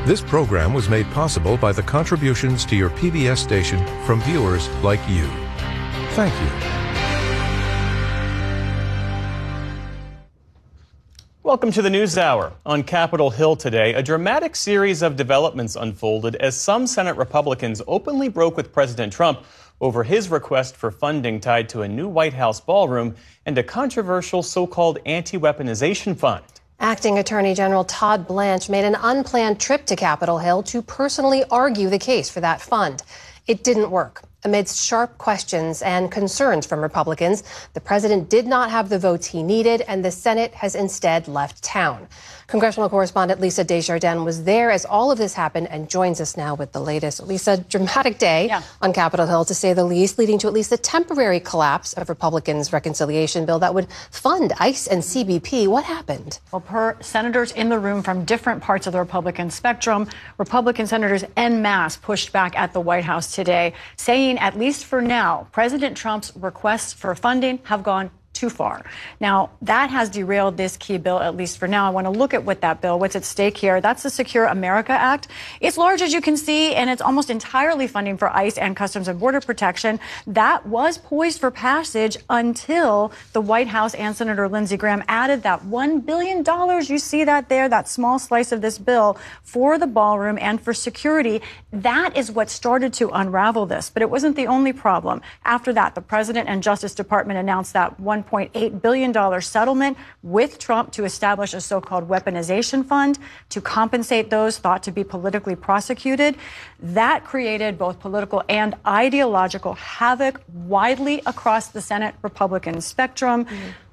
This program was made possible by the contributions to your PBS station from viewers like you. Thank you. Welcome to the NewsHour. On Capitol Hill today, a dramatic series of developments unfolded as some Senate Republicans openly broke with President Trump over his request for funding tied to a new White House ballroom and a controversial so-called anti-weaponization fund. Acting Attorney General Todd Blanche made an unplanned trip to Capitol Hill to personally argue the case for that fund. It didn't work. Amidst sharp questions and concerns from Republicans, the president did not have the votes he needed, and the Senate has instead left town. Congressional correspondent Lisa Desjardins was there as all of this happened and joins us now with the latest. Lisa, dramatic day on Capitol Hill, to say the least, leading to at least a temporary collapse of Republicans' reconciliation bill that would fund ICE and CBP. What happened? Well, per senators in the room from different parts of the Republican spectrum, Republican senators en masse pushed back at the White House today, saying, at least for now, President Trump's requests for funding have gone too far. Now, that has derailed this key bill, at least for now. I want to look at what that bill, what's at stake here. That's the Secure America Act. It's large, as you can see, and it's almost entirely funding for ICE and Customs and Border Protection. That was poised for passage until the White House and Senator Lindsey Graham added that $1 billion. You see that there, that small slice of this bill for the ballroom and for security. That is what started to unravel this. But it wasn't the only problem. After that, the President and Justice Department announced that $1.8 billion settlement with Trump to establish a so-called weaponization fund to compensate those thought to be politically prosecuted. That created both political and ideological havoc widely across the Senate Republican spectrum.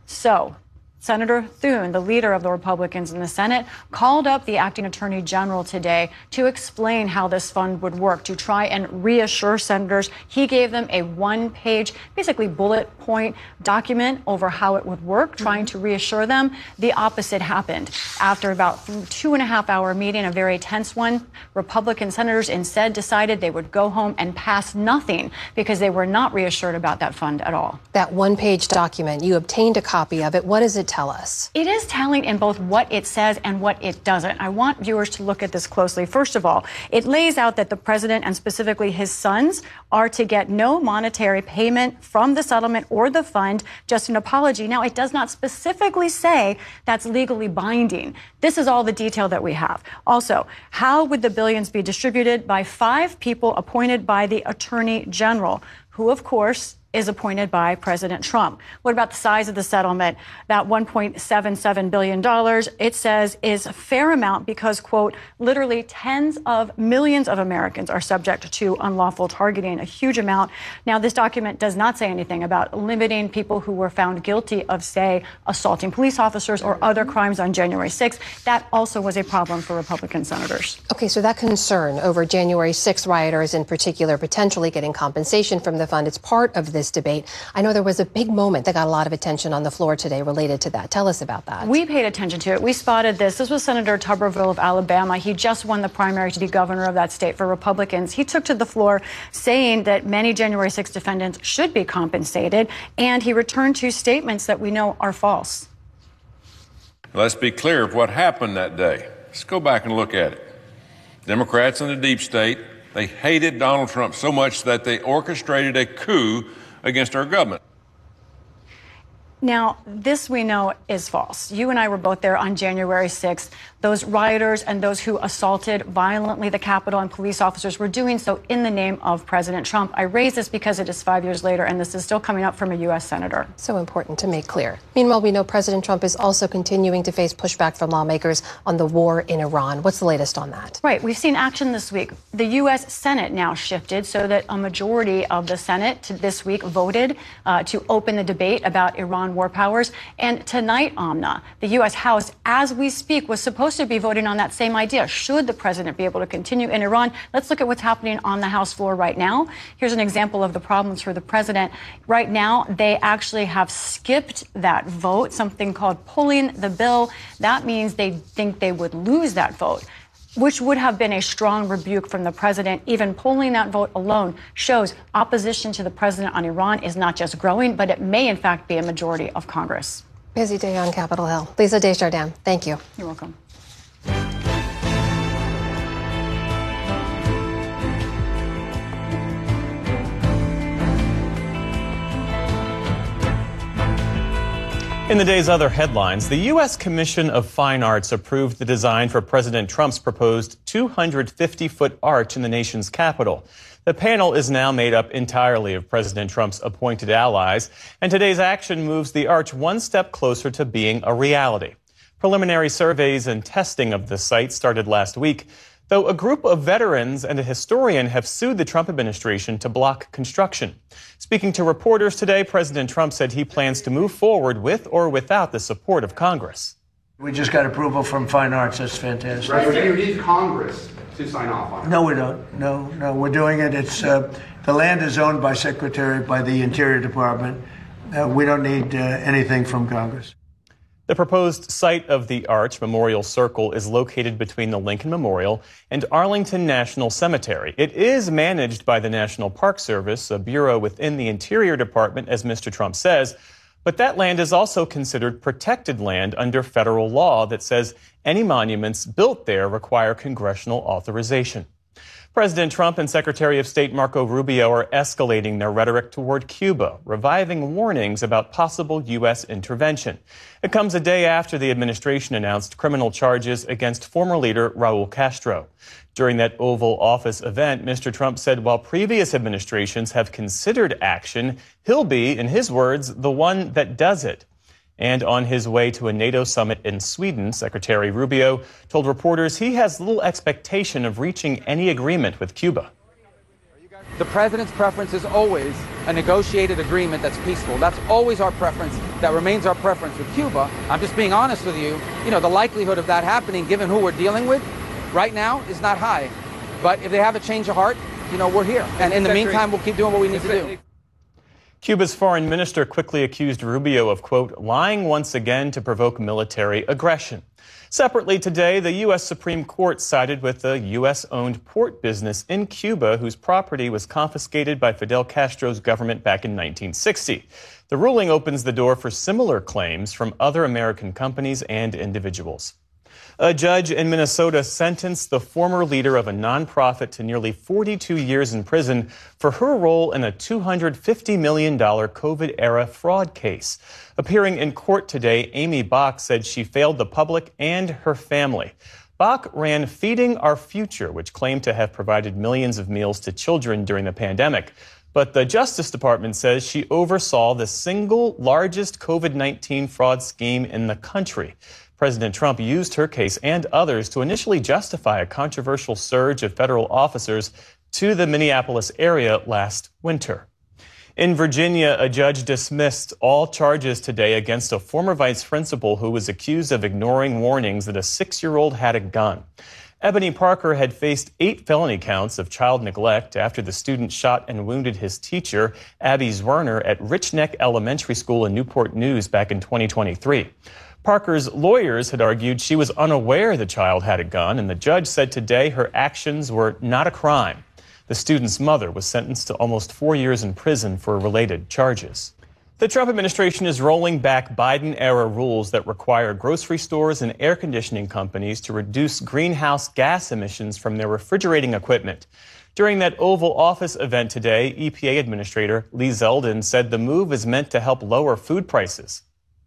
So Senator Thune, the leader of the Republicans in the Senate, called up the acting attorney general today to explain how this fund would work, to try and reassure senators. He gave them a one-page, basically bullet point document over how it would work, trying to reassure them. The opposite happened. After about 2.5-hour meeting, a very tense one, Republican senators instead decided they would go home and pass nothing because they were not reassured about that fund at all. That one-page document, you obtained a copy of it. What does it tell us? It is telling in both what it says and what it doesn't. I want viewers to look at this closely. First of all, it lays out that the president and specifically his sons are to get no monetary payment from the settlement or the fund, just an apology. Now, it does not specifically say that's legally binding. This is all the detail that we have. Also, how would the billions be distributed? By 5 people appointed by the Attorney General, who, of course, is appointed by President Trump. What about the size of the settlement? That $1.77 billion, it says, is a fair amount because, quote, literally tens of millions of Americans are subject to unlawful targeting, a huge amount. Now, this document does not say anything about limiting people who were found guilty of, say, assaulting police officers or other crimes on January 6th. That also was a problem for Republican senators. Okay, so that concern over January 6th rioters in particular potentially getting compensation from the fund, it's part of this debate. I know there was a big moment that got a lot of attention on the floor today related to that. Tell us about that. We paid attention to it. We spotted this. This was Senator Tuberville of Alabama. He just won the primary to be governor of that state for Republicans. He took to the floor saying that many January 6 defendants should be compensated, and he returned to statements that we know are false. Let's be clear of what happened that day. Let's go back and look at it. Democrats in the deep state, they hated Donald Trump so much that they orchestrated a coup against our government. Now, this we know is false. You and I were both there on January 6th. Those rioters and those who assaulted violently the Capitol and police officers were doing so in the name of President Trump. I raise this because it is 5 years later, and this is still coming up from a U.S. senator. So important to make clear. Meanwhile, we know President Trump is also continuing to face pushback from lawmakers on the war in Iran. What's the latest on that? Right. We've seen action this week. The U.S. Senate now shifted so that a majority of the Senate this week voted to open the debate about Iran war powers. And tonight, Amna, the U.S. House, as we speak, was supposed to be voting on that same idea. Should the president be able to continue in Iran? Let's look at what's happening on the House floor right now. Here's an example of the problems for the president. Right now, they actually have skipped that vote, something called pulling the bill. That means they think they would lose that vote, which would have been a strong rebuke from the president. Even polling that vote alone shows opposition to the president on Iran is not just growing, but it may in fact be a majority of Congress. Busy day on Capitol Hill. Lisa Desjardins, thank you. You're welcome. In the day's other headlines, the U.S. Commission of Fine Arts approved the design for President Trump's proposed 250-foot arch in the nation's capital. The panel is now made up entirely of President Trump's appointed allies, and today's action moves the arch one step closer to being a reality. Preliminary surveys and testing of the site started last week, though a group of veterans and a historian have sued the Trump administration to block construction. Speaking to reporters today, President Trump said he plans to move forward with or without the support of Congress. We just got approval from Fine Arts. That's fantastic. Right, so you need Congress to sign off on it. No, we don't. No, we're doing it. It's the land is owned by the Interior Department. We don't need anything from Congress. The proposed site of the Arch Memorial Circle is located between the Lincoln Memorial and Arlington National Cemetery. It is managed by the National Park Service, a bureau within the Interior Department, as Mr. Trump says. But that land is also considered protected land under federal law that says any monuments built there require congressional authorization. President Trump and Secretary of State Marco Rubio are escalating their rhetoric toward Cuba, reviving warnings about possible U.S. intervention. It comes a day after the administration announced criminal charges against former leader Raul Castro. During that Oval Office event, Mr. Trump said while previous administrations have considered action, he'll be, in his words, the one that does it. And on his way to a NATO summit in Sweden, Secretary Rubio told reporters he has little expectation of reaching any agreement with Cuba. The president's preference is always a negotiated agreement that's peaceful. That's always our preference. That remains our preference with Cuba. I'm just being honest with you. The likelihood of that happening, given who we're dealing with right now, is not high. But if they have a change of heart, we're here. And in the meantime, we'll keep doing what we need to do. Cuba's foreign minister quickly accused Rubio of, quote, lying once again to provoke military aggression. Separately today, the U.S. Supreme Court sided with a U.S.-owned port business in Cuba whose property was confiscated by Fidel Castro's government back in 1960. The ruling opens the door for similar claims from other American companies and individuals. A judge in Minnesota sentenced the former leader of a nonprofit to nearly 42 years in prison for her role in a $250 million COVID-era fraud case. Appearing in court today, Amy Bach said she failed the public and her family. Bach ran Feeding Our Future, which claimed to have provided millions of meals to children during the pandemic. But the Justice Department says she oversaw the single largest COVID-19 fraud scheme in the country. President Trump used her case and others to initially justify a controversial surge of federal officers to the Minneapolis area last winter. In Virginia, a judge dismissed all charges today against a former vice principal who was accused of ignoring warnings that a 6-year-old had a gun. Ebony Parker had faced 8 felony counts of child neglect after the student shot and wounded his teacher, Abby Zwerner, at Rich Neck Elementary School in Newport News back in 2023. Parker's lawyers had argued she was unaware the child had a gun, and the judge said today her actions were not a crime. The student's mother was sentenced to almost 4 years in prison for related charges. The Trump administration is rolling back Biden-era rules that require grocery stores and air conditioning companies to reduce greenhouse gas emissions from their refrigerating equipment. During that Oval Office event today, EPA Administrator Lee Zeldin said the move is meant to help lower food prices.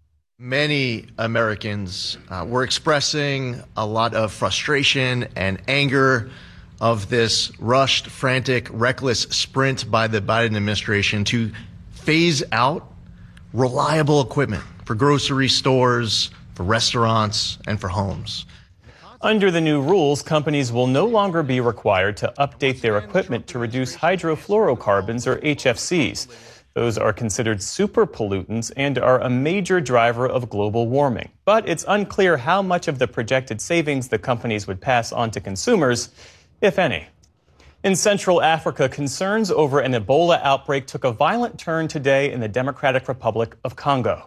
Many Americans were expressing a lot of frustration and anger of this rushed, frantic, reckless sprint by the Biden administration to phase out reliable equipment for grocery stores, for restaurants, and for homes. Under the new rules, companies will no longer be required to update their equipment to reduce hydrofluorocarbons, or HFCs. Those are considered super pollutants and are a major driver of global warming. But it's unclear how much of the projected savings the companies would pass on to consumers, if any. In Central Africa, concerns over an Ebola outbreak took a violent turn today in the Democratic Republic of Congo.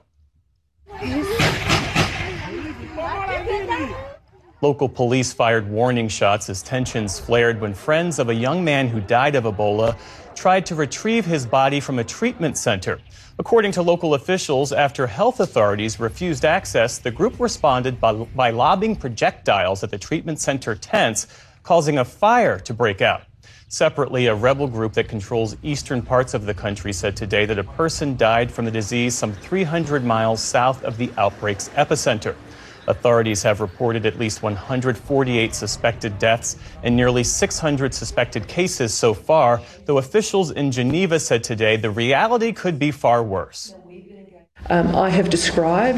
Local police fired warning shots as tensions flared when friends of a young man who died of Ebola tried to retrieve his body from a treatment center. According to local officials, after health authorities refused access, the group responded by lobbing projectiles at the treatment center tents, causing a fire to break out. Separately, a rebel group that controls eastern parts of the country said today that a person died from the disease some 300 miles south of the outbreak's epicenter. Authorities have reported at least 148 suspected deaths and nearly 600 suspected cases so far, though officials in Geneva said today the reality could be far worse. I have described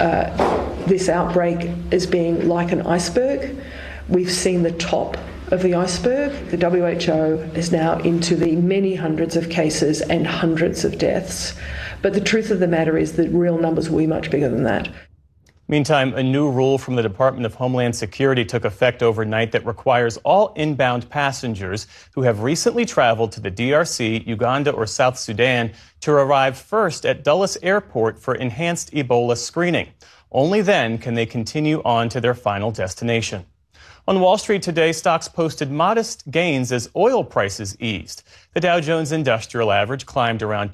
this outbreak as being like an iceberg. We've seen the top of the iceberg. The WHO is now into the many hundreds of cases and hundreds of deaths. But the truth of the matter is that real numbers will be much bigger than that. Meantime, a new rule from the Department of Homeland Security took effect overnight that requires all inbound passengers who have recently traveled to the DRC, Uganda, or South Sudan to arrive first at Dulles Airport for enhanced Ebola screening. Only then can they continue on to their final destination. On Wall Street today, stocks posted modest gains as oil prices eased. The Dow Jones Industrial Average climbed around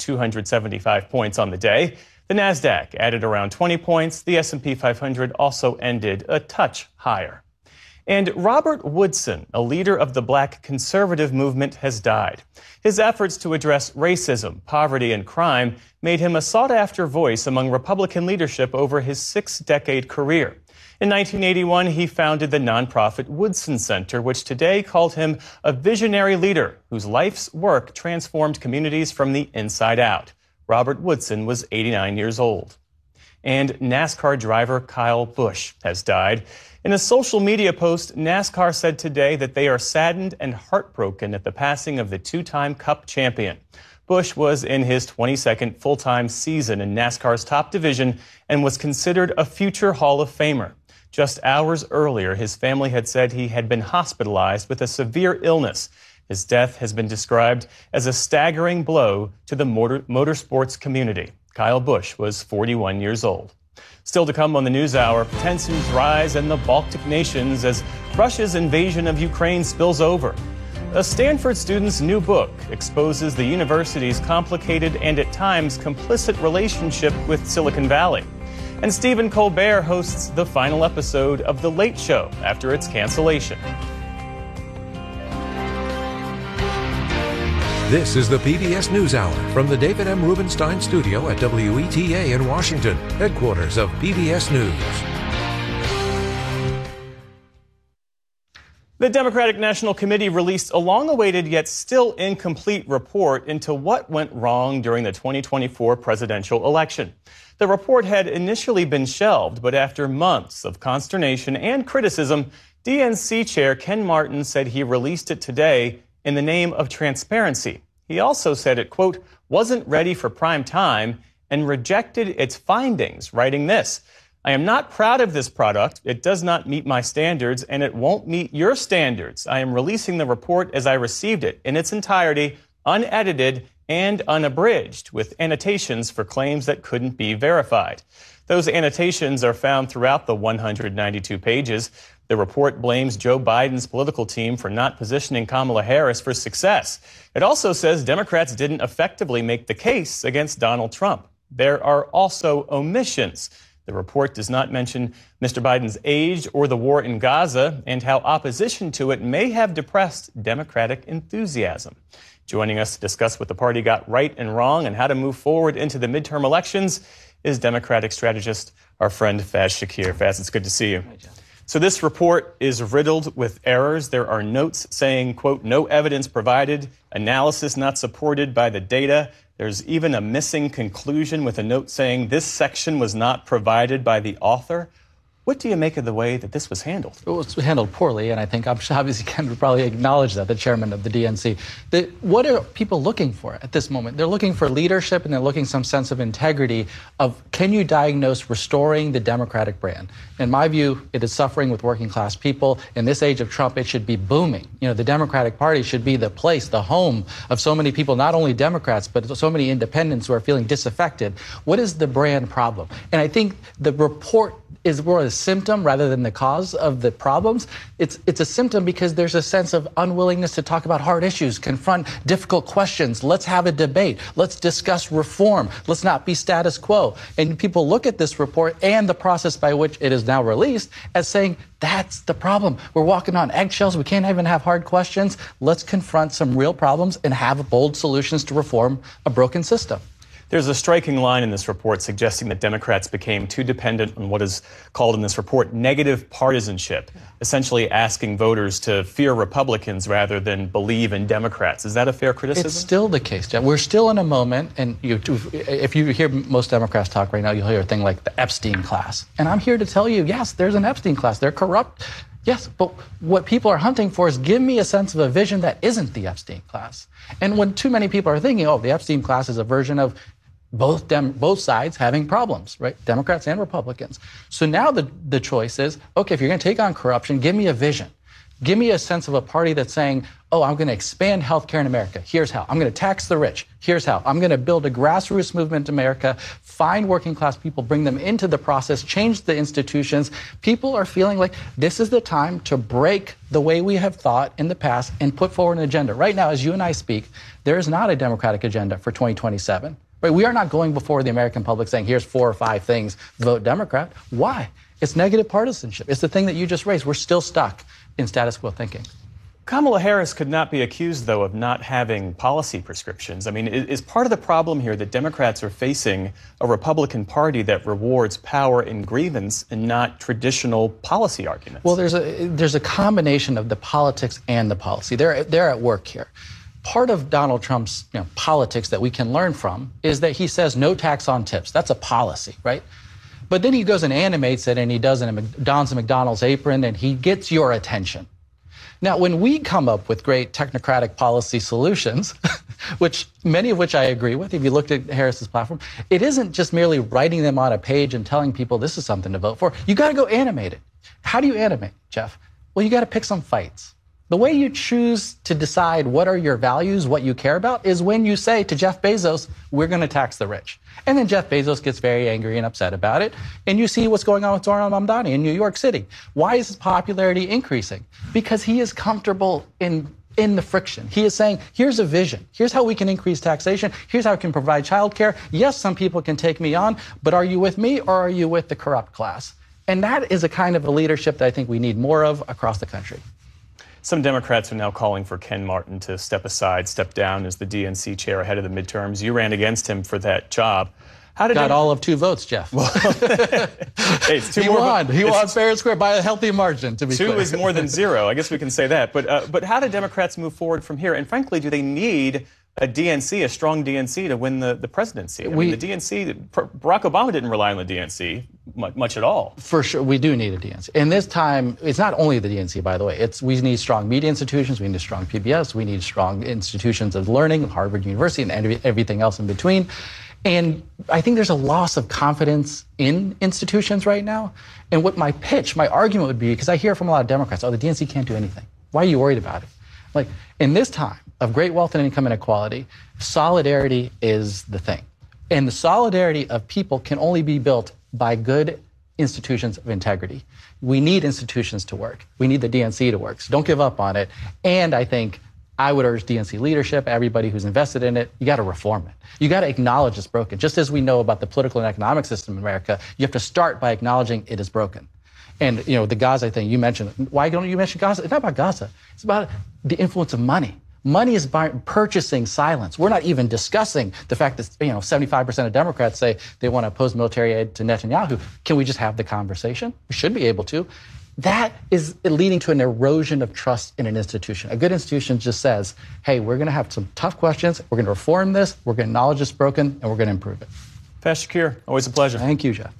275 points on the day. The Nasdaq added around 20 points. The S&P 500 also ended a touch higher. And Robert Woodson, a leader of the Black conservative movement, has died. His efforts to address racism, poverty, and crime made him a sought-after voice among Republican leadership over his 6-decade career. In 1981, he founded the nonprofit Woodson Center, which today called him a visionary leader whose life's work transformed communities from the inside out. Robert Woodson was 89 years old. And NASCAR driver Kyle Busch has died. In a social media post, NASCAR said today that they are saddened and heartbroken at the passing of the two-time Cup champion. Busch was in his 22nd full-time season in NASCAR's top division and was considered a future Hall of Famer. Just hours earlier, his family had said he had been hospitalized with a severe illness. His death has been described as a staggering blow to the motorsports community. Kyle Busch was 41 years old. Still to come on the NewsHour, tensions rise in the Baltic nations as Russia's invasion of Ukraine spills over. A Stanford student's new book exposes the university's complicated and at times complicit relationship with Silicon Valley. And Stephen Colbert hosts the final episode of The Late Show after its cancellation. This is the PBS NewsHour from the David M. Rubenstein studio at WETA in Washington, headquarters of PBS News. The Democratic National Committee released a long-awaited yet still incomplete report into what went wrong during the 2024 presidential election. The report had initially been shelved, but after months of consternation and criticism, DNC Chair Ken Martin said he released it today in the name of transparency. He also said it, quote, wasn't ready for prime time and rejected its findings, writing this: I am not proud of this product. It does not meet my standards, and it won't meet your standards. I am releasing the report as I received it in its entirety, unedited and unabridged, with annotations for claims that couldn't be verified. Those annotations are found throughout the 192 pages. The report blames Joe Biden's political team for not positioning Kamala Harris for success. It also says Democrats didn't effectively make the case against Donald Trump. There are also omissions. The report does not mention Mr. Biden's age or the war in Gaza and how opposition to it may have depressed Democratic enthusiasm. Joining us to discuss what the party got right and wrong and how to move forward into the midterm elections is Democratic strategist, our friend Faz Shakir. Faz, it's good to see you. Hi, John. So this report is riddled with errors. There are notes saying, quote, no evidence provided, analysis not supported by the data. There's even a missing conclusion with a note saying this section was not provided by the author. What do you make of the way that this was handled? It was handled poorly, and I think obviously Ken would probably acknowledge that, the chairman of the DNC. What are people looking for at this moment? They're looking for leadership, and they're looking some sense of integrity of, can you diagnose restoring the Democratic brand? In my view, it is suffering with working class people. In this age of Trump, it should be booming. You know, the Democratic Party should be the place, the home of so many people, not only Democrats, but so many independents who are feeling disaffected. What is the brand problem? And I think the report is more a symptom rather than the cause of the problems. It's a symptom because there's a sense of unwillingness to talk about hard issues, confront difficult questions. Let's have a debate. Let's discuss reform. Let's not be status quo. And people look at this report and the process by which it is now released as saying, that's the problem. We're walking on eggshells. We can't even have hard questions. Let's confront some real problems and have bold solutions to reform a broken system. There's a striking line in this report suggesting that Democrats became too dependent on what is called in this report negative partisanship, essentially asking voters to fear Republicans rather than believe in Democrats. Is that a fair criticism? It's still the case, Jeff. We're still in a moment, and if you hear most Democrats talk right now, you'll hear a thing like the Epstein class. And I'm here to tell you, yes, there's an Epstein class. They're corrupt. Yes, but what people are hunting for is give me a sense of a vision that isn't the Epstein class. And when too many people are thinking, oh, the Epstein class is a version of both sides having problems, right? Democrats and Republicans. So now the choice is, okay, if you're going to take on corruption, give me a vision. Give me a sense of a party that's saying, oh, I'm going to expand healthcare in America. Here's how. I'm going to tax the rich. Here's how. I'm going to build a grassroots movement in America, find working class people, bring them into the process, change the institutions. People are feeling like this is the time to break the way we have thought in the past and put forward an agenda. Right now, as you and I speak, there is not a Democratic agenda for 2027. Right? We are not going before the American public saying, here's 4 or 5 things, vote Democrat. Why? It's negative partisanship. It's the thing that you just raised. We're still stuck in status quo thinking. Kamala Harris could not be accused, though, of not having policy prescriptions. I mean, is part of the problem here that Democrats are facing a Republican Party that rewards power and grievance and not traditional policy arguments? Well, there's a combination of the politics and the policy. They're at work here. Part of Donald Trump's politics that we can learn from is that he says no tax on tips. That's a policy, right? But then he goes and animates it, and he dons a McDonald's apron, and he gets your attention. Now, when we come up with great technocratic policy solutions, many of which I agree with, if you looked at Harris's platform, it isn't just merely writing them on a page and telling people this is something to vote for. You got to go animate it. How do you animate, Jeff? Well, you got to pick some fights. The way you choose to decide what are your values, what you care about, is when you say to Jeff Bezos, we're going to tax the rich. And then Jeff Bezos gets very angry and upset about it. And you see what's going on with Zohran Mamdani in New York City. Why is his popularity increasing? Because he is comfortable in the friction. He is saying, here's a vision. Here's how we can increase taxation. Here's how we can provide childcare. Yes, some people can take me on, but are you with me or are you with the corrupt class? And that is a kind of a leadership that I think we need more of across the country. Some Democrats are now calling for Ken Martin to step down as the DNC chair ahead of the midterms. You ran against him for that job. How did got all of 2 votes, Jeff. Well, hey, it's 2 he more won. He won fair and square by a healthy margin, to be 2 clear. is more than 0. I guess we can say that. But how do Democrats move forward from here? And frankly, do they need a DNC, a strong DNC, to win the presidency? I mean, the DNC, Barack Obama didn't rely on the DNC much at all. For sure, we do need a DNC. And this time, it's not only the DNC, by the way. We need strong media institutions, we need strong PBS, we need strong institutions of learning, Harvard University, and everything else in between. And I think there's a loss of confidence in institutions right now. And what my argument would be, because I hear from a lot of Democrats, oh, the DNC can't do anything. Why are you worried about it? Like, in this time of great wealth and income inequality, solidarity is the thing. And the solidarity of people can only be built by good institutions of integrity. We need institutions to work. We need the DNC to work. So don't give up on it. And I would urge DNC leadership, everybody who's invested in it, you got to reform it. You got to acknowledge it's broken. Just as we know about the political and economic system in America, you have to start by acknowledging it is broken. And, the Gaza thing you mentioned, why don't you mention Gaza? It's not about Gaza. It's about the influence of money. Money is purchasing silence. We're not even discussing the fact that, 75% of Democrats say they want to oppose military aid to Netanyahu. Can we just have the conversation? We should be able to. That is leading to an erosion of trust in an institution. A good institution just says, hey, we're going to have some tough questions. We're going to reform this. We're going to acknowledge it's broken, and we're going to improve it. Faiz Shakir, always a pleasure. Thank you, Jeff.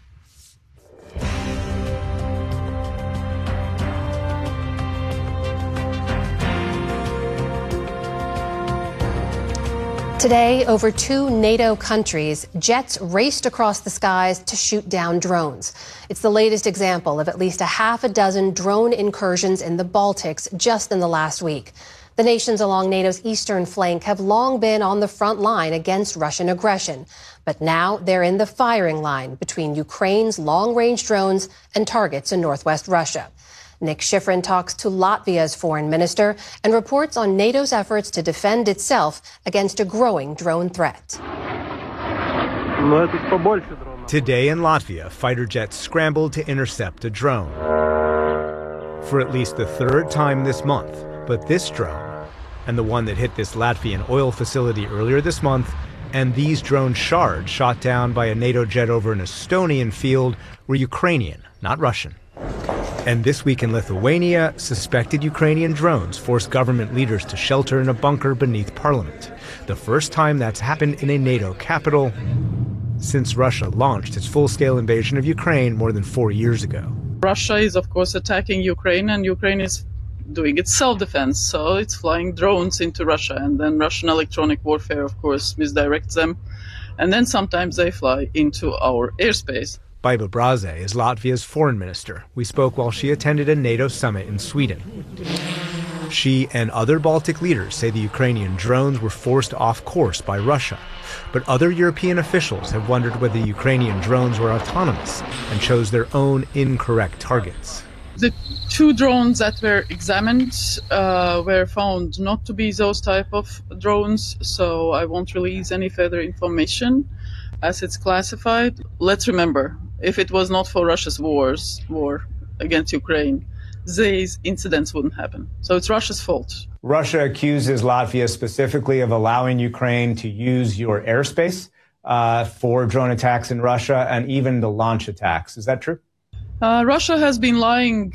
Today, over 2 NATO countries, jets raced across the skies to shoot down drones. It's the latest example of at least a half a dozen drone incursions in the Baltics just in the last week. The nations along NATO's eastern flank have long been on the front line against Russian aggression. But now they're in the firing line between Ukraine's long-range drones and targets in northwest Russia. Nick Schifrin talks to Latvia's foreign minister and reports on NATO's efforts to defend itself against a growing drone threat. Today in Latvia, fighter jets scrambled to intercept a drone. For at least the third time this month, but this drone, and the one that hit this Latvian oil facility earlier this month, and these drone shards shot down by a NATO jet over an Estonian field were Ukrainian, not Russian. And this week in Lithuania, suspected Ukrainian drones forced government leaders to shelter in a bunker beneath parliament. The first time that's happened in a NATO capital since Russia launched its full-scale invasion of Ukraine more than 4 years ago. Russia is, of course, attacking Ukraine, and Ukraine is doing its self-defense, so it's flying drones into Russia, and then Russian electronic warfare, of course, misdirects them, and then sometimes they fly into our airspace. Baiba Braze is Latvia's foreign minister. We spoke while she attended a NATO summit in Sweden. She and other Baltic leaders say the Ukrainian drones were forced off course by Russia. But other European officials have wondered whether the Ukrainian drones were autonomous and chose their own incorrect targets. The two drones that were examined were found not to be those type of drones, so I won't release any further information as it's classified. Let's remember, if it was not for Russia's war against Ukraine, these incidents wouldn't happen. So it's Russia's fault. Russia accuses Latvia specifically of allowing Ukraine to use your airspace for drone attacks in Russia and even the launch attacks. Is that true? Russia has been lying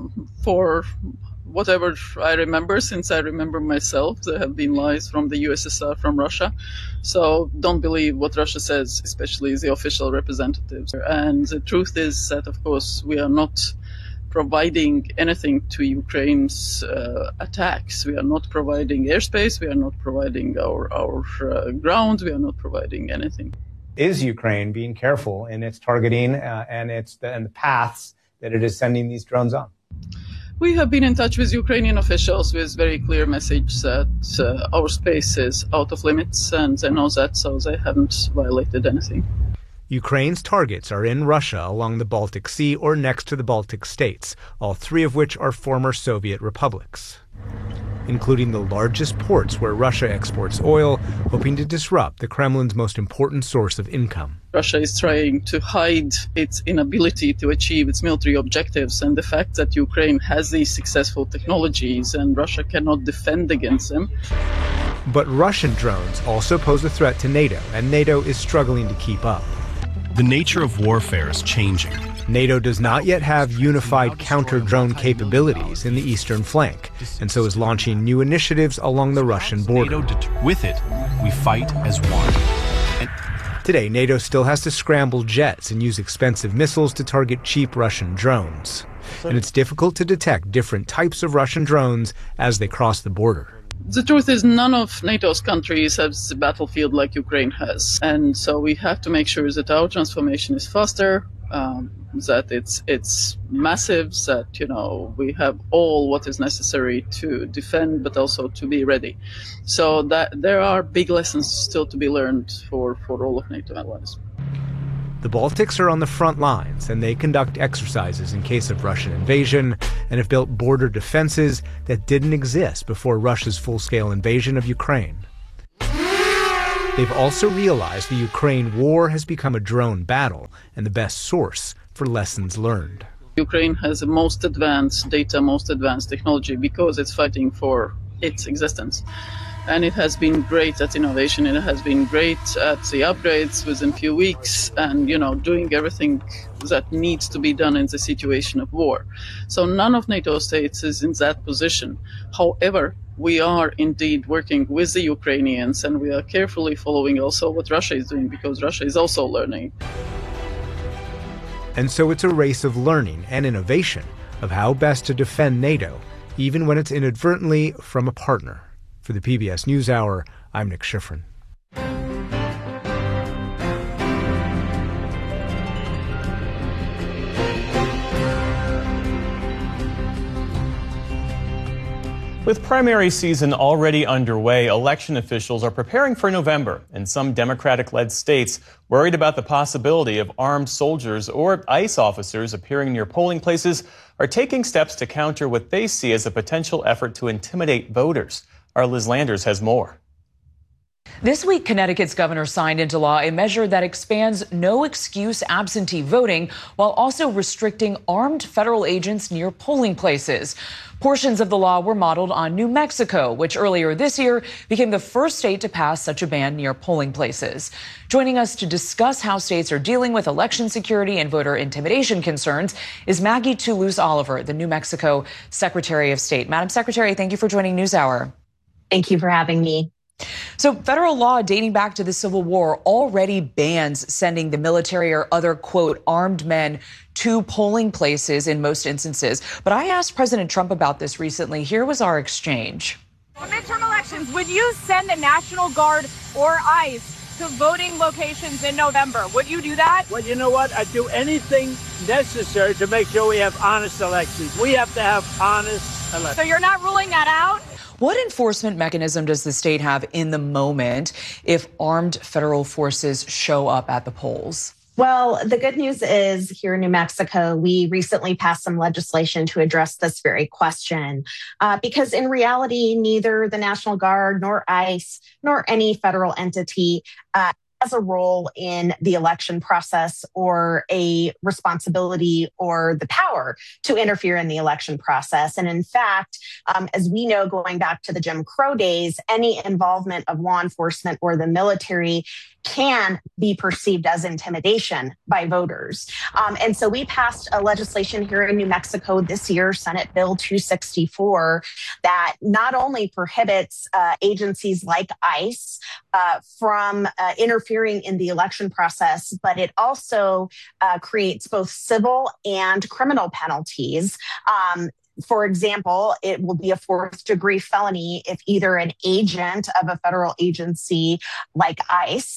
for whatever I remember, since I remember myself. There have been lies from the USSR, from Russia. So don't believe what Russia says, especially the official representatives. And the truth is that, of course, we are not providing anything to Ukraine's attacks. We are not providing airspace. We are not providing our ground. We are not providing anything. Is Ukraine being careful in its targeting and the paths that it is sending these drones on? We have been in touch with Ukrainian officials with very clear message that our space is out of limits, and they know that, so they haven't violated anything. Ukraine's targets are in Russia along the Baltic Sea or next to the Baltic states, all three of which are former Soviet republics, including the largest ports where Russia exports oil, hoping to disrupt the Kremlin's most important source of income. Russia is trying to hide its inability to achieve its military objectives, and the fact that Ukraine has these successful technologies and Russia cannot defend against them. But Russian drones also pose a threat to NATO, and NATO is struggling to keep up. The nature of warfare is changing. NATO does not yet have unified counter-drone capabilities in the eastern flank, and so is launching new initiatives along the Russian border. With it, we fight as one. Today, NATO still has to scramble jets and use expensive missiles to target cheap Russian drones. And it's difficult to detect different types of Russian drones as they cross the border. The truth is, none of NATO's countries has a battlefield like Ukraine has. And so we have to make sure that our transformation is faster, that it's massive, that, we have all what is necessary to defend, but also to be ready. So that there are big lessons still to be learned for all of NATO allies. The Baltics are on the front lines, and they conduct exercises in case of Russian invasion and have built border defenses that didn't exist before Russia's full-scale invasion of Ukraine. They've also realized the Ukraine war has become a drone battle and the best source for lessons learned. Ukraine has the most advanced data, most advanced technology, because it's fighting for its existence. And it has been great at innovation. It has been great at the upgrades within a few weeks and, doing everything that needs to be done in the situation of war. So none of NATO states is in that position. However, we are indeed working with the Ukrainians, and we are carefully following also what Russia is doing, because Russia is also learning. And so it's a race of learning and innovation of how best to defend NATO, even when it's inadvertently from a partner. For the PBS NewsHour, I'm Nick Schifrin. With primary season already underway, election officials are preparing for November, and some Democratic-led states worried about the possibility of armed soldiers or ICE officers appearing near polling places are taking steps to counter what they see as a potential effort to intimidate voters. Our Liz Landers has more. This week, Connecticut's governor signed into law a measure that expands no-excuse absentee voting while also restricting armed federal agents near polling places. Portions of the law were modeled on New Mexico, which earlier this year became the first state to pass such a ban near polling places. Joining us to discuss how states are dealing with election security and voter intimidation concerns is Maggie Toulouse-Oliver, the New Mexico Secretary of State. Madam Secretary, thank you for joining NewsHour. Thank you for having me. So federal law dating back to the Civil War already bans sending the military or other, quote, armed men to polling places in most instances. But I asked President Trump about this recently. Here was our exchange. For midterm elections, would you send the National Guard or ICE to voting locations in November? Would you do that? Well, you know what? I'd do anything necessary to make sure we have honest elections. We have to have honest elections. So you're not ruling that out? What enforcement mechanism does the state have in the moment if armed federal forces show up at the polls? Well, the good news is here in New Mexico, we recently passed some legislation to address this very question, because in reality, neither the National Guard nor ICE nor any federal entity has a role in the election process or a responsibility or the power to interfere in the election process. And in fact, as we know, going back to the Jim Crow days, any involvement of law enforcement or the military can be perceived as intimidation by voters. And so we passed a legislation here in New Mexico this year, Senate Bill 264, that not only prohibits agencies like ICE from interfering in the election process, but it also creates both civil and criminal penalties. For example, it will be a fourth-degree felony if either an agent of a federal agency like ICE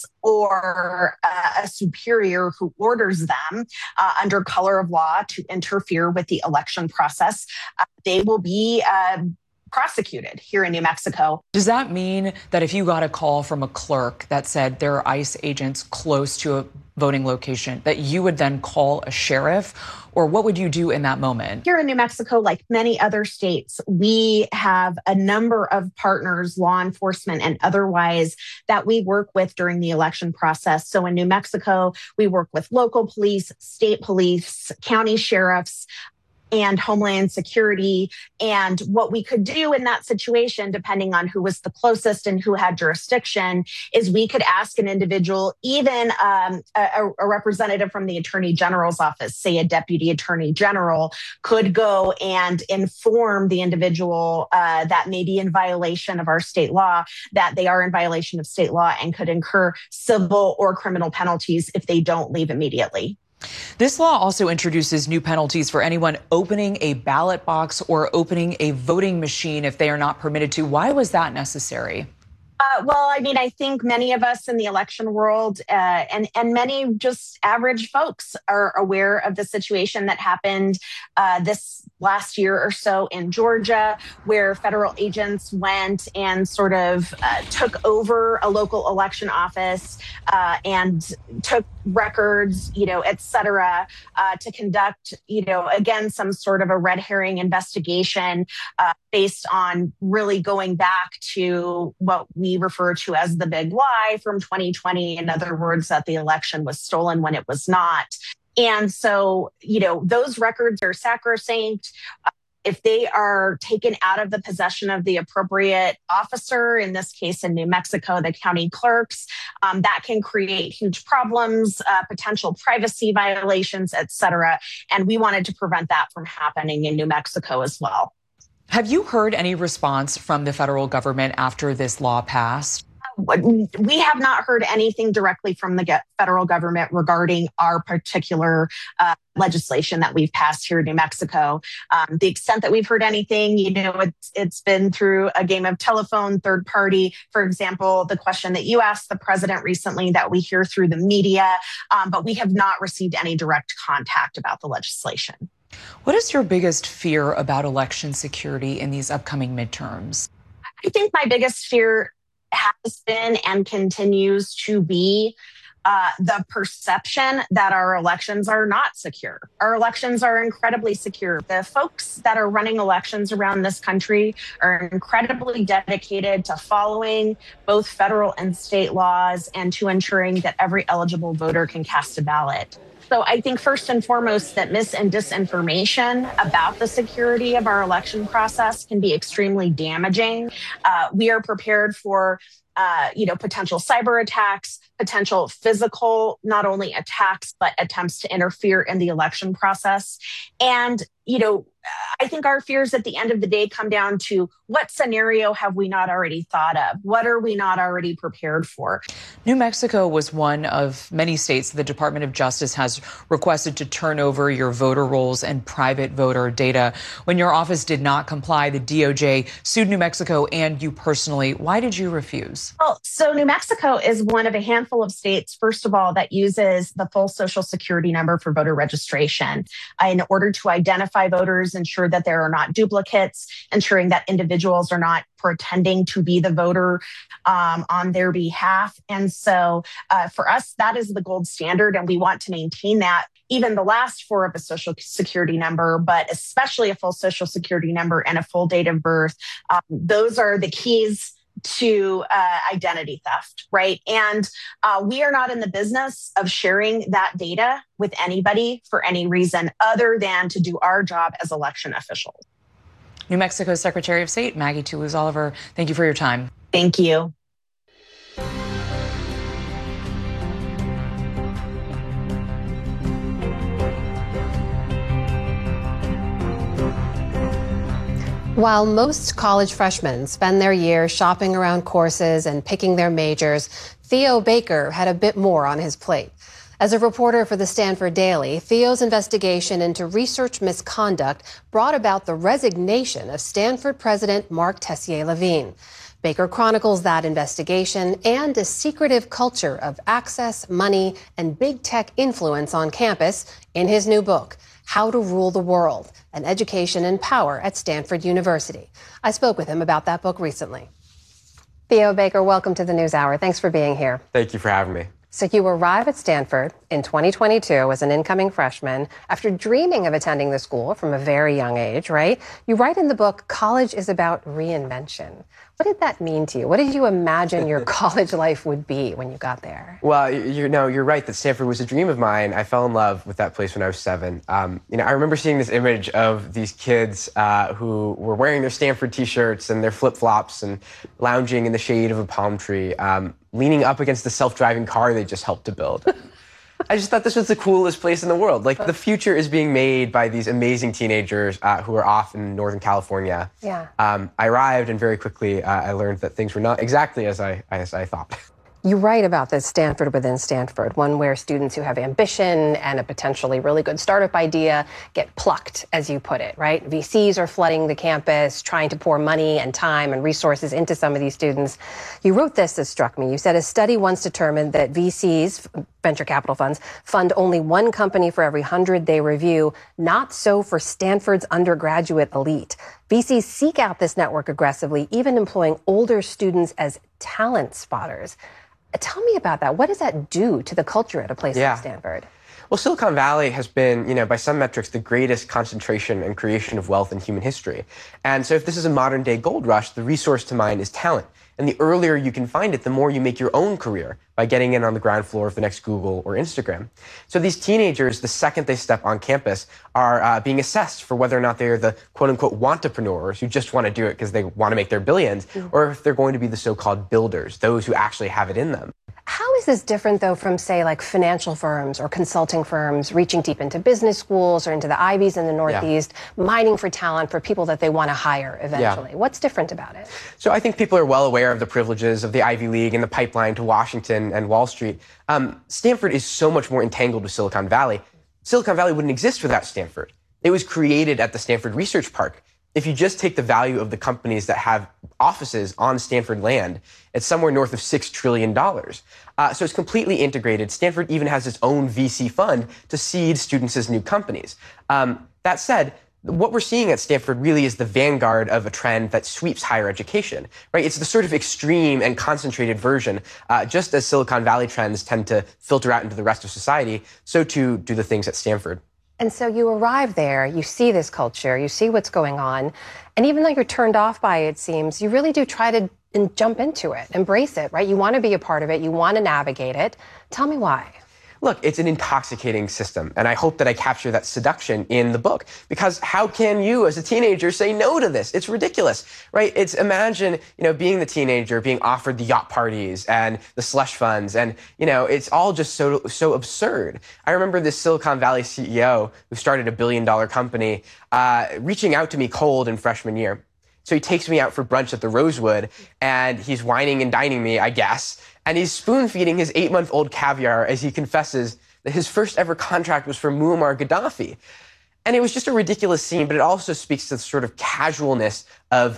or a superior who orders them under color of law to interfere with the election process, they will be prosecuted here in New Mexico. Does that mean that if you got a call from a clerk that said there are ICE agents close to a voting location, that you would then call a sheriff? Or what would you do in that moment? Here in New Mexico, like many other states, we have a number of partners, law enforcement and otherwise, that we work with during the election process. So in New Mexico, we work with local police, state police, county sheriffs, and Homeland Security. And what we could do in that situation, depending on who was the closest and who had jurisdiction, is we could ask an individual, even a representative from the Attorney General's office, say a deputy attorney general, could go and inform the individual that may be in violation of our state law, that they are in violation of state law and could incur civil or criminal penalties if they don't leave immediately. This law also introduces new penalties for anyone opening a ballot box or opening a voting machine if they are not permitted to. Why was that necessary? Well, I mean, I think many of us in the election world and many just average folks are aware of the situation that happened this last year or so in Georgia, where federal agents went and sort of took over a local election office and took records, et cetera, to conduct, again, some sort of a red herring investigation based on really going back to what we refer to as the big lie from 2020. In other words, that the election was stolen when it was not. And so, those records are sacrosanct. If they are taken out of the possession of the appropriate officer, in this case in New Mexico, the county clerks, that can create huge problems, potential privacy violations, et cetera. And we wanted to prevent that from happening in New Mexico as well. Have you heard any response from the federal government after this law passed? We have not heard anything directly from the federal government regarding our particular legislation that we've passed here in New Mexico. The extent that we've heard anything, it's been through a game of telephone, third party. For example, the question that you asked the president recently that we hear through the media, but we have not received any direct contact about the legislation. What is your biggest fear about election security in these upcoming midterms? I think my biggest fear has been and continues to be the perception that our elections are not secure. Our elections are incredibly secure. The folks that are running elections around this country are incredibly dedicated to following both federal and state laws and to ensuring that every eligible voter can cast a ballot. So I think first and foremost that mis and disinformation about the security of our election process can be extremely damaging. We are prepared for potential cyber attacks, potential physical, not only attacks, but attempts to interfere in the election process. And, I think our fears at the end of the day come down to what scenario have we not already thought of? What are we not already prepared for? New Mexico was one of many states the Department of Justice has requested to turn over your voter rolls and private voter data. When your office did not comply, the DOJ sued New Mexico and you personally. Why did you refuse? Well, so New Mexico is one of a handful of states, first of all, that uses the full Social Security number for voter registration in order to identify voters, ensure that there are not duplicates, ensuring that individuals are not pretending to be the voter on their behalf. And so for us, that is the gold standard, and we want to maintain that. Even the last four of a Social Security number, but especially a full Social Security number and a full date of birth, those are the keys to identity theft, right? And we are not in the business of sharing that data with anybody for any reason other than to do our job as election officials. New Mexico Secretary of State Maggie Toulouse-Oliver, thank you for your time. Thank you. While most college freshmen spend their year shopping around courses and picking their majors, Theo Baker had a bit more on his plate. As a reporter for the Stanford Daily, Theo's investigation into research misconduct brought about the resignation of Stanford President Mark Tessier-Lavigne. Baker chronicles that investigation and a secretive culture of access, money, and big tech influence on campus in his new book, How to Rule the World, An Education in Power at Stanford University. I spoke with him about that book recently. Theo Baker, welcome to the NewsHour. Thanks for being here. Thank you for having me. So you arrive at Stanford in 2022 as an incoming freshman after dreaming of attending the school from a very young age, right? You write in the book, college is about reinvention. What did that mean to you? What did you imagine your college life would be when you got there? Well, you're right that Stanford was a dream of mine. I fell in love with that place when I was 7. I remember seeing this image of these kids who were wearing their Stanford T-shirts and their flip-flops and lounging in the shade of a palm tree, leaning up against the self-driving car they just helped to build. I just thought this was the coolest place in the world. Like, the future is being made by these amazing teenagers who are off in Northern California. Yeah. I arrived, and very quickly I learned that things were not exactly as I thought. You write about this Stanford within Stanford, one where students who have ambition and a potentially really good startup idea get plucked, as you put it, right? VCs are flooding the campus, trying to pour money and time and resources into some of these students. You wrote this that struck me. You said a study once determined that VCs, venture capital funds, fund only one company for every 100 they review. Not so for Stanford's undergraduate elite. VCs seek out this network aggressively, even employing older students as talent spotters. Tell me about that. What does that do to the culture at a place like Stanford? Well, Silicon Valley has been, by some metrics, the greatest concentration and creation of wealth in human history. And so if this is a modern day gold rush, the resource to mine is talent. And the earlier you can find it, the more you make your own career by getting in on the ground floor of the next Google or Instagram. So these teenagers, the second they step on campus, are being assessed for whether or not they're the quote-unquote wantrepreneurs who just want to do it because they want to make their billions, or if they're going to be the so-called builders, those who actually have it in them. How is this different, though, from, say, like financial firms or consulting firms reaching deep into business schools or into the Ivies in the Northeast, mining for talent for people that they want to hire eventually? What's different about it? So I think people are well aware of the privileges of the Ivy League and the pipeline to Washington and Wall Street. Stanford is so much more entangled with Silicon Valley. Silicon Valley wouldn't exist without Stanford. It was created at the Stanford Research Park. If you just take the value of the companies that have offices on Stanford land, it's somewhere north of $6 trillion. So it's completely integrated. Stanford even has its own VC fund to seed students as new companies. That said, what we're seeing at Stanford really is the vanguard of a trend that sweeps higher education, right? It's the sort of extreme and concentrated version. Just as Silicon Valley trends tend to filter out into the rest of society, so too do the things at Stanford. And so you arrive there, you see this culture, you see what's going on, and even though you're turned off by it, seems, you really do try to jump into it, embrace it, right? You want to be a part of it, you want to navigate it. Tell me why. Look, it's an intoxicating system, and I hope that I capture that seduction in the book, because how can you, as a teenager, say no to this? It's ridiculous, right? It's imagine, being the teenager, being offered the yacht parties and the slush funds, and, it's all just so absurd. I remember this Silicon Valley CEO who started a $1 billion company reaching out to me cold in freshman year. So he takes me out for brunch at the Rosewood, and he's wining and dining me, I guess, and he's spoon-feeding his 8-month-old caviar as he confesses that his first ever contract was for Muammar Gaddafi. And it was just a ridiculous scene, but it also speaks to the sort of casualness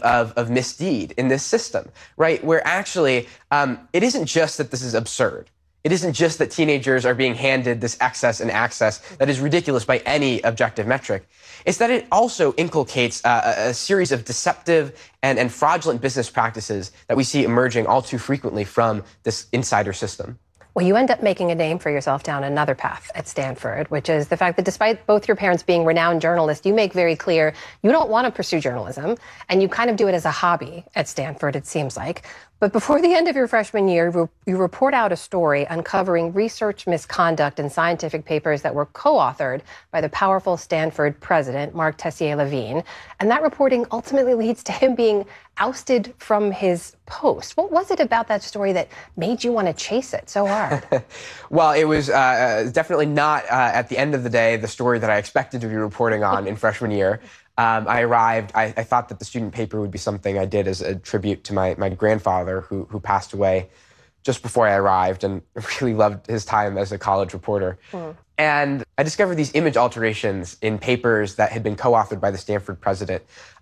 of misdeed in this system, right? Where actually, it isn't just that this is absurd. It isn't just that teenagers are being handed this excess and access that is ridiculous by any objective metric. It's that it also inculcates a series of deceptive and fraudulent business practices that we see emerging all too frequently from this insider system. Well, you end up making a name for yourself down another path at Stanford, which is the fact that despite both your parents being renowned journalists, you make very clear you don't want to pursue journalism, and you kind of do it as a hobby at Stanford, it seems like. But before the end of your freshman year, you report out a story uncovering research misconduct in scientific papers that were co-authored by the powerful Stanford president, Mark Tessier-Lavigne. And that reporting ultimately leads to him being ousted from his post. What was it about that story that made you want to chase it so hard? Well, it was definitely not, at the end of the day, the story that I expected to be reporting on in freshman year. I arrived, I thought that the student paper would be something I did as a tribute to my grandfather who passed away just before I arrived, and really loved his time as a college reporter. And I discovered these image alterations in papers that had been co-authored by the Stanford president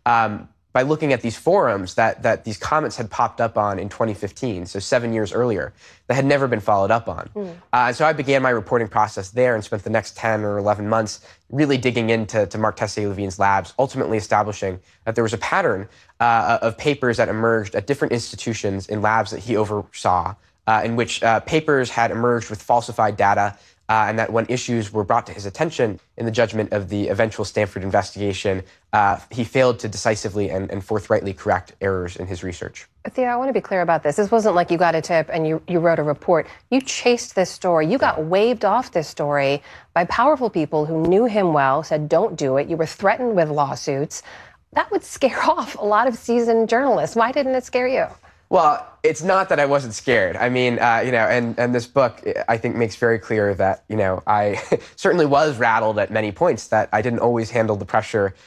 by looking at these forums that these comments had popped up on in 2015, so 7 years earlier, that had never been followed up on. So I began my reporting process there and spent the next 10 or 11 months really digging into Mark Tessier-Lavigne's labs, ultimately establishing that there was a pattern of papers that emerged at different institutions in labs that he oversaw, in which papers had emerged with falsified data, and that when issues were brought to his attention in the judgment of the eventual Stanford investigation, he failed to decisively and forthrightly correct errors in his research. Thea, I want to be clear about this. This wasn't like you got a tip and you wrote a report. You chased this story. You got waved off this story by powerful people who knew him well, said don't do it. You were threatened with lawsuits. That would scare off a lot of seasoned journalists. Why didn't it scare you? Well, it's not that I wasn't scared. I mean, and this book, I think, makes very clear that, I certainly was rattled at many points, that I didn't always handle the pressure,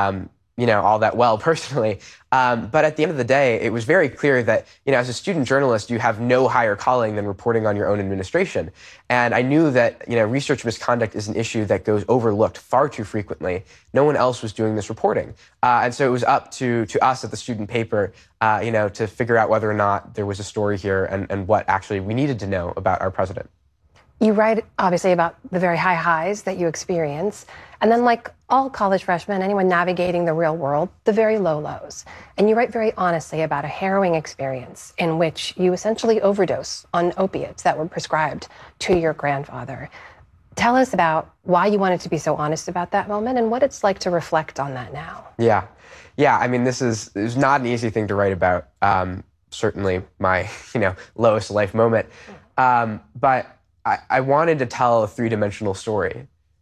all that well personally. But at the end of the day, it was very clear that, as a student journalist, you have no higher calling than reporting on your own administration. And I knew that, research misconduct is an issue that goes overlooked far too frequently. No one else was doing this reporting. And so it was up to us at the student paper, to figure out whether or not there was a story here and what actually we needed to know about our president. You write, obviously, about the very high highs that you experience, and then, like all college freshmen, anyone navigating the real world, the very low lows. And you write very honestly about a harrowing experience in which you essentially overdose on opiates that were prescribed to your grandfather. Tell us about why you wanted to be so honest about that moment and what it's like to reflect on that now. Yeah. I mean, this is not an easy thing to write about. Certainly my, lowest life moment. But I wanted to tell a three-dimensional story.